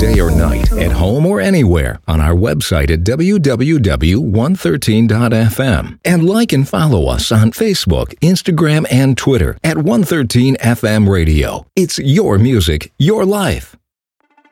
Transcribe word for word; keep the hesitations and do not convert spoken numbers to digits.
day or night, at home or anywhere, on our website at w w w dot one thirteen dot f m. And like and follow us on Facebook, Instagram, and Twitter at one thirteen F M Radio. It's your music, your life.